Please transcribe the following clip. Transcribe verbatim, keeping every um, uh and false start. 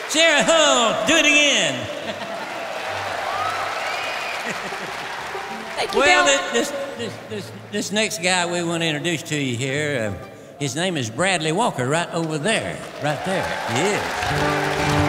Sarah Hull, do it again. Thank you, Well, Bill. this, this, this, this next guy we want to introduce to you here, uh, his name is Bradley Walker, right over there. Right there. Yes.